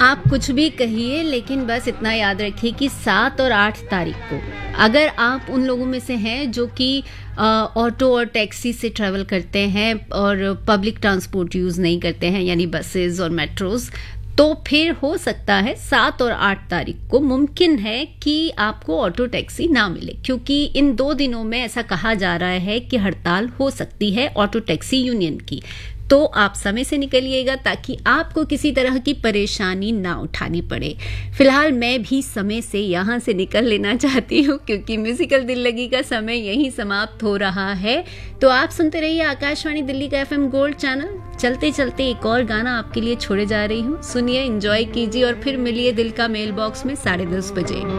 आप कुछ भी कहिए, लेकिन बस इतना याद रखिए कि 7 और 8 तारीख को अगर आप उन लोगों में से हैं जो कि ऑटो और टैक्सी से ट्रैवल करते हैं और पब्लिक ट्रांसपोर्ट यूज़ नहीं करते हैं, यानी बसेस और मेट्रोज, तो फिर हो सकता है 7 और 8 तारीख को मुमकिन है कि आपको ऑटो टैक्सी ना मिले, क्योंकि इन 2 दिनों में ऐसा कहा जा रहा है कि हड़ताल हो सकती है ऑटो टैक्सी यूनियन की। तो आप समय से निकलिएगा ताकि आपको किसी तरह की परेशानी ना उठानी पड़े। फिलहाल मैं भी समय से यहाँ से निकल लेना चाहती हूँ, क्योंकि म्यूजिकल दिल लगी का समय यहीं समाप्त हो रहा है। तो आप सुनते रहिए आकाशवाणी दिल्ली का FM गोल्ड चैनल। चलते चलते एक और गाना आपके लिए छोड़े जा रही हूँ, सुनिए, एंजॉय कीजिए और फिर मिलिए दिल का मेल बॉक्स में 10:30 बजे।